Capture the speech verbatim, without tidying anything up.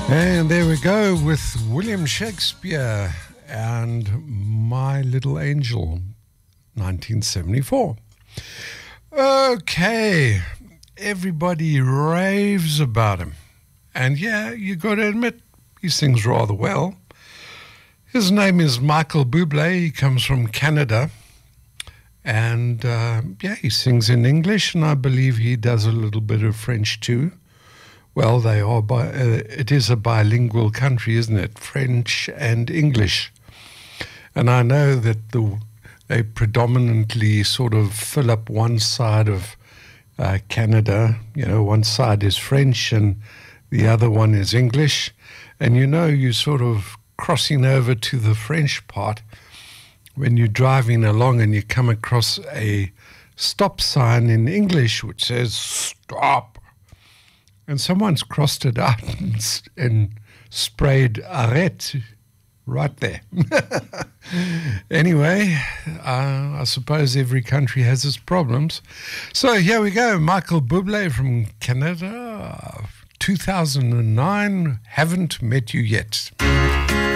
And there we go with William Shakespeare and My Little Angel, nineteen seventy-four. Okay, everybody raves about him. And yeah, you got to admit, he sings rather well. His name is Michael Bublé. He comes from Canada. And uh, yeah, he sings in English, and I believe he does a little bit of French too. Well, they are. Bi- uh, it is a bilingual country, isn't it? French and English. And I know that the they predominantly sort of fill up one side of uh, Canada. You know, one side is French and the other one is English. And you know, you're sort of crossing over to the French part when you're driving along and you come across a stop sign in English which says stop. And someone's crossed it out and, and sprayed arrête right there. Anyway, uh, I suppose every country has its problems. So here we go. Michael Bublé from Canada, two thousand nine, Haven't Met You Yet.